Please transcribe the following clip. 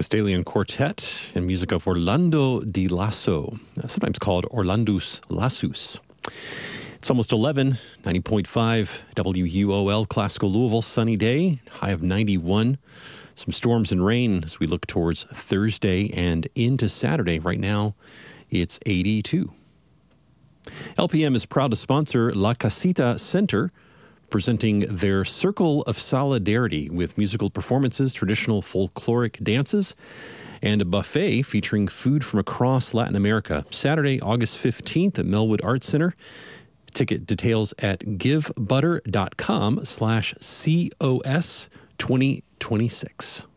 Castilian Quartet and music of Orlando di Lasso, sometimes called Orlandus Lassus. It's almost 11, 90.5 WUOL, Classical Louisville, sunny day, high of 91. Some storms and rain as we look towards Thursday and into Saturday. Right now, it's 82. LPM is proud to sponsor La Casita Center, presenting their Circle of Solidarity with musical performances, traditional folkloric dances, and a buffet featuring food from across Latin America. Saturday, August 15th at Melwood Arts Center. Ticket details at givebutter.com/COS2026.